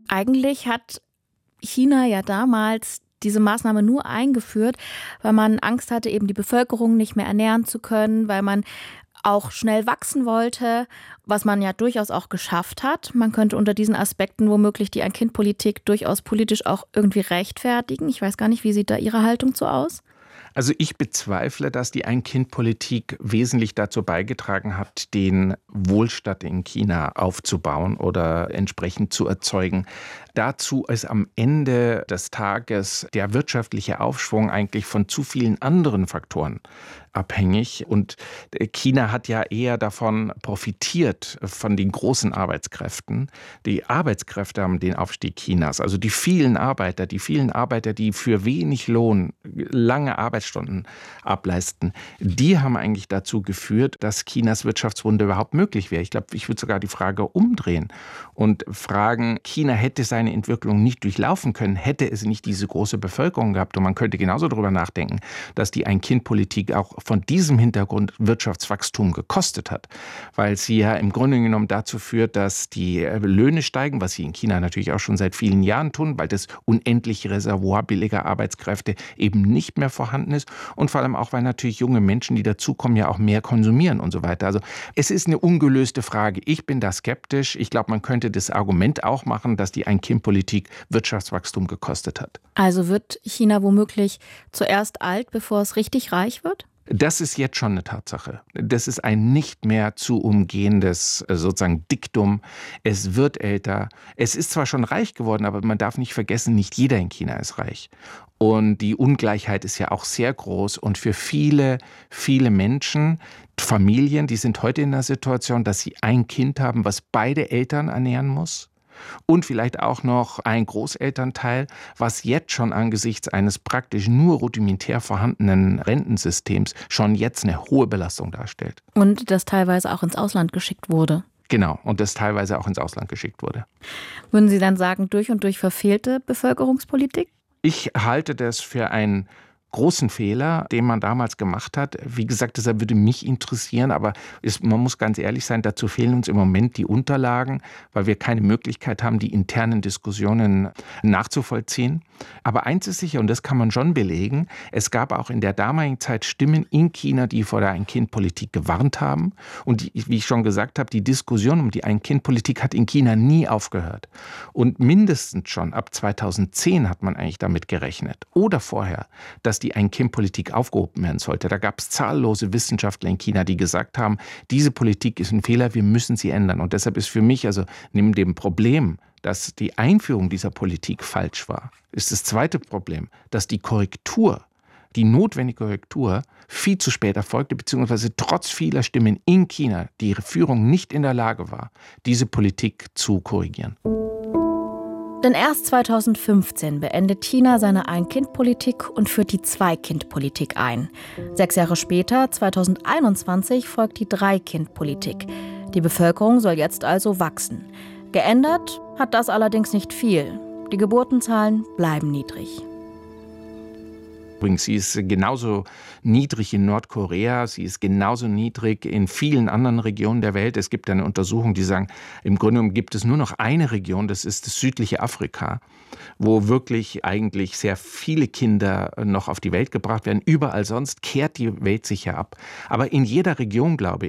Eigentlich hat China ja damals diese Maßnahme nur eingeführt, weil man Angst hatte, eben die Bevölkerung nicht mehr ernähren zu können, weil man auch schnell wachsen wollte, was man ja durchaus auch geschafft hat. Man könnte unter diesen Aspekten womöglich die Ein-Kind-Politik durchaus politisch auch irgendwie rechtfertigen. Ich weiß gar nicht, wie sieht da Ihre Haltung zu aus? Also ich bezweifle, dass die Ein-Kind-Politik wesentlich dazu beigetragen hat, den Wohlstand in China aufzubauen oder entsprechend zu erzeugen. Dazu ist am Ende des Tages der wirtschaftliche Aufschwung eigentlich von zu vielen anderen Faktoren abhängig. Und China hat ja eher davon profitiert, von den großen Arbeitskräften. Die Arbeitskräfte haben den Aufstieg Chinas, also die vielen Arbeiter, die für wenig Lohn lange Arbeitsstunden ableisten, die haben eigentlich dazu geführt, dass Chinas Wirtschaftswunder überhaupt möglich wäre. Ich glaube, ich würde sogar die Frage umdrehen und fragen, China hätte seine Entwicklung nicht durchlaufen können, hätte es nicht diese große Bevölkerung gehabt. Und man könnte genauso darüber nachdenken, dass die Ein-Kind-Politik auch von diesem Hintergrund Wirtschaftswachstum gekostet hat, weil sie ja im Grunde genommen dazu führt, dass die Löhne steigen, was sie in China natürlich auch schon seit vielen Jahren tun, weil das unendliche Reservoir billiger Arbeitskräfte eben nicht mehr vorhanden ist und vor allem auch, weil natürlich junge Menschen, die dazukommen, ja auch mehr konsumieren und so weiter. Also es ist eine ungelöste Frage. Ich bin da skeptisch. Ich glaube, man könnte das Argument auch machen, dass die Ein-Kind-Politik Wirtschaftswachstum gekostet hat. Also wird China womöglich zuerst alt, bevor es richtig reich wird? Das ist jetzt schon eine Tatsache. Das ist ein nicht mehr zu umgehendes sozusagen Diktum. Es wird älter. Es ist zwar schon reich geworden, aber man darf nicht vergessen, nicht jeder in China ist reich. Und die Ungleichheit ist ja auch sehr groß. Und für viele, viele Menschen, Familien, die sind heute in der Situation, dass sie ein Kind haben, was beide Eltern ernähren muss. Und vielleicht auch noch ein Großelternteil, was jetzt schon angesichts eines praktisch nur rudimentär vorhandenen Rentensystems schon jetzt eine hohe Belastung darstellt. Und das teilweise auch ins Ausland geschickt wurde. Genau, und das teilweise auch ins Ausland geschickt wurde. Würden Sie dann sagen, durch und durch verfehlte Bevölkerungspolitik? Ich halte das für einen großen Fehler, den man damals gemacht hat. Wie gesagt, deshalb würde mich interessieren, aber man muss ganz ehrlich sein, dazu fehlen uns im Moment die Unterlagen, weil wir keine Möglichkeit haben, die internen Diskussionen nachzuvollziehen. Aber eins ist sicher, und das kann man schon belegen, es gab auch in der damaligen Zeit Stimmen in China, die vor der Ein-Kind-Politik gewarnt haben. Und wie ich schon gesagt habe, die Diskussion um die Ein-Kind-Politik hat in China nie aufgehört. Und mindestens schon ab 2010 hat man eigentlich damit gerechnet oder vorher, dass die Ein-Kind-Politik aufgehoben werden sollte. Da gab es zahllose Wissenschaftler in China, die gesagt haben, diese Politik ist ein Fehler, wir müssen sie ändern. Und deshalb ist für mich, also neben dem Problem, dass die Einführung dieser Politik falsch war, ist das zweite Problem, dass die notwendige Korrektur viel zu spät erfolgte, beziehungsweise trotz vieler Stimmen in China die Führung nicht in der Lage war, diese Politik zu korrigieren. Denn erst 2015 beendet China seine Ein-Kind-Politik und führt die Zwei-Kind-Politik ein. 6 Jahre später, 2021, folgt die Drei-Kind-Politik. Die Bevölkerung soll jetzt also wachsen. Geändert hat das allerdings nicht viel. Die Geburtenzahlen bleiben niedrig. Übrigens, sie ist genauso niedrig in Nordkorea, sie ist genauso niedrig in vielen anderen Regionen der Welt. Es gibt eine Untersuchung, die sagen, im Grunde genommen gibt es nur noch eine Region, das ist das südliche Afrika, wo wirklich eigentlich sehr viele Kinder noch auf die Welt gebracht werden. Überall sonst kehrt die Welt sich ja ab. Aber in jeder Region, glaube